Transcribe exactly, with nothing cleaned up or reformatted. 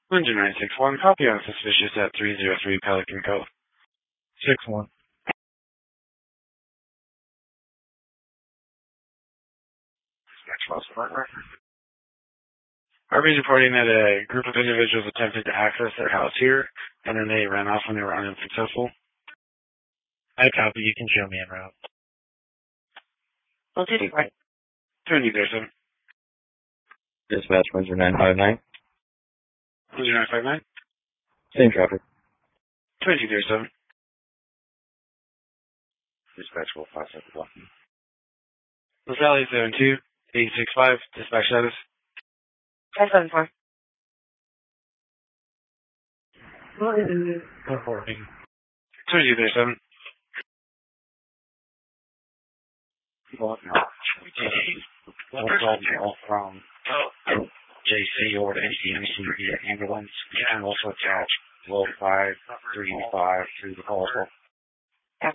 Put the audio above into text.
Ranger nine six one, copy on suspicious at three oh three Pelican Cove. six one. R B's reporting that a group of individuals attempted to access their house here, and then they ran off when they were unsuccessful. I copy. You can show me en route. Okay, right. twenty there, seven. Dispatch, Ranger nine five nine. Ranger nine five nine. Same traffic. twenty there, seven. Dispatch, will five seven one. LaSalle seven two, eight six five, dispatch status. five seven four. Reporting. twenty there, seven. Well, no. Call from J C or the N C M C via ambulance, and also attach low five three five to the call as well.